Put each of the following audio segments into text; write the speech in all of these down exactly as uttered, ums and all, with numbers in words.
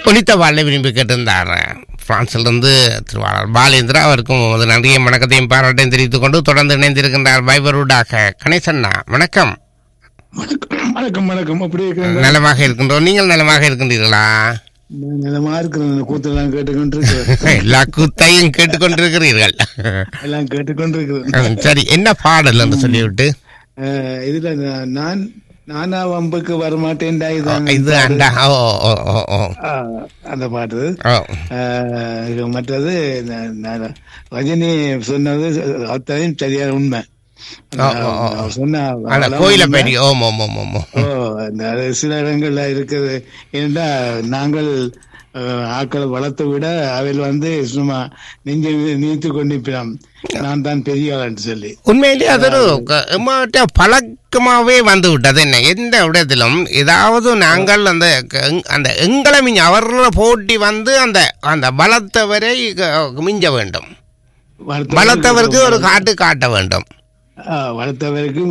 ஒலித்த வாழ்லை விரும்பி கேட்டிருந்தார் பிரான்சிலிருந்து திருவாளர் பாலேந்திரா. அவருக்கும் ஒரு நன்றியும் வணக்கத்தையும் பாராட்டையும் தெரிவித்துக் கொண்டு தொடர்ந்து இணைந்திருக்கின்றார் வைபரூடாக. கணேசண்ணா வணக்கம். வணக்கம் வணக்கம். அப்படி இருக்கிறேன். நலமாக இருக்கின்றோம். நீங்கள் நலமாக இருக்கின்றீர்களா? நலமா இருக்கிறேன். கூத்தெல்லாம் கேட்டுக்கொண்டிருக்கிறேன். எல்லா கூத்தையும் கேட்டுக்கொண்டிருக்கிறீர்கள். எல்லாம் கேட்டுக்கொண்டிருக்கிறேன். சரி, என்ன பாடல் என்று சொல்லிவிட்டு இதுல நான் நானா வம்புக்கு வரமாட்டேன் அந்த பாட்டு. மற்றது ரஜினி சொன்னது அத்தனையும் சரியான உண்மை. கோயில பேரி சில இடங்கள்ல இருக்குது. ஏன்னா நாங்கள் ஆக்களை வளர்த்து விட அவையில் வந்து சும்மா நெஞ்சை நீத்து கொண்டிருக்கிறோம். நான் தான் பெரிய ஆள் சொல்லி உண்மையிலேயே அது ஒரு பழக்கமாவே வந்து விட்டது. என்ன எந்த இடத்திலும் ஏதாவது நாங்கள் அந்த அந்த எங்களை மிஞ்ச அவர்கள போட்டி வந்து அந்த அந்த பலத்தவரை மிஞ்ச வேண்டும். பலத்தவருக்கு ஒரு காட்டு காட்ட வேண்டும். வளர்த்தவருக்கும்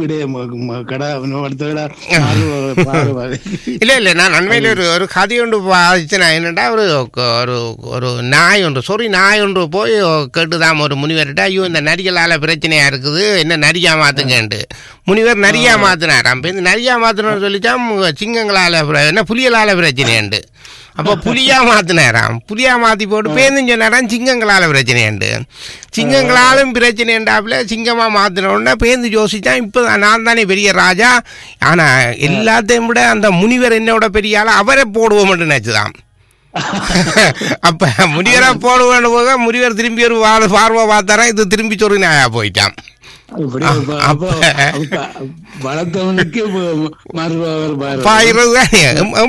இல்ல இல்ல நான் அண்மையில ஒரு ஒரு கதை ஒன்று பாதிச்சுனா என்னடா ஒரு ஒரு ஒரு நாய் ஒன்று சொறி நாய் ஒன்று போய் கேட்டுதான் ஒரு முனிவர்கிட்ட, ஐயோ இந்த நரிகளால பிரச்சனையா இருக்குது, என்ன நரியா மாத்துங்கன்ட்டு. முனிவர் நரியா மாத்தினாராம். இந்த நரியா மாத்தினு சொல்லிச்சா சிங்கங்களால என்ன புலிகளால பிரச்சனையாண்டு. அப்போ புலியா மாத்தினாராம். புலியா மாத்தி போட்டு பேருந்து சொன்னாராம் சிங்கங்களால பிரச்சனையாண்டு. சிங்கங்களாலும் பிரச்சனைண்டாப்புல சிங்கமா மாத்தின உடனே பேருந்து யோசிச்சான், இப்போ நான் தானே பெரிய ராஜா, ஆனா எல்லாத்தையும் விட அந்த முனிவர் என்னோட பெரிய ஆளா, அவரை போடுவோம் நினைச்சுதான். அப்ப முனிவரை போடுவோன்னு போக முனிவர் திரும்பி ஒரு பார்வை பார்த்தாரா, இது திரும்பி சொல்லி நாயா போயிட்டான். வளர்த்தவனுக்கு